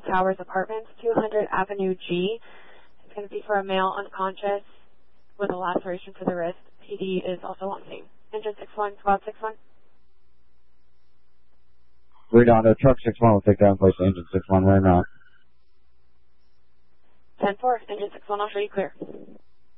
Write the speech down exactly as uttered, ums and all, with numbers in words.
Towers Apartments, two hundred Avenue G. It's going to be for a male unconscious with a laceration for the wrist. P D is also on scene. Engine six one, squad six one. Redondo, truck six one will take down place engine six one right now. ten four, engine six one, I'll show you clear.